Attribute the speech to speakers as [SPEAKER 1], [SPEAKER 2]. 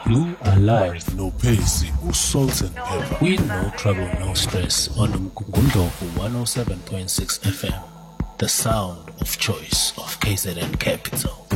[SPEAKER 1] You are live.
[SPEAKER 2] No Pacey, salt and pepper.
[SPEAKER 1] With no trouble, no stress on Mkungundlovu 107.6 FM. The sound of choice of KZN Capital.